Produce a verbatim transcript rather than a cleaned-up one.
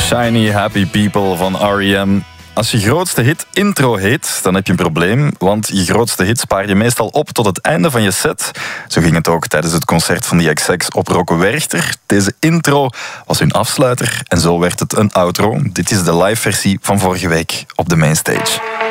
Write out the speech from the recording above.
Shiny Happy People van R E M. Als je grootste hit intro heet, dan heb je een probleem, want je grootste hit spaar je meestal op tot het einde van je set. Zo ging het ook tijdens het concert van de X X op Rock Werchter. Deze intro was hun afsluiter en zo werd het een outro. Dit is de live versie van vorige week op de Mainstage.